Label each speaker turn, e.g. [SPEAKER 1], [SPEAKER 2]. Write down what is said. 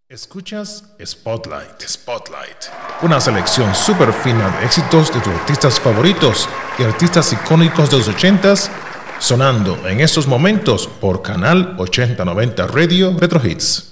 [SPEAKER 1] Escuchas Spotlight, una selección súper fina de éxitos de tus artistas favoritos y artistas icónicos de los 80s, sonando en estos momentos por Canal 8090 Radio Retro Hits.